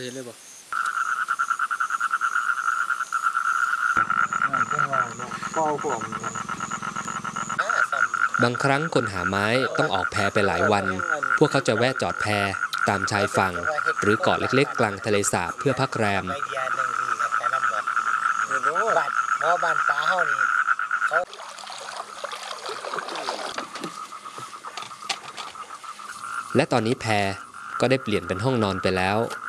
เห็นเลยบ่บางครั้งคนหาไม้ต้องออกแพไปหลายวันพวกเขาจะแวะจอดแพตามชายฝั่งหรือเกาะเล็กๆกลางทะเลสาบเพื่อพักแรมและตอนนี้แพก็ได้เปลี่ยนเป็นห้องนอนไปแล้ว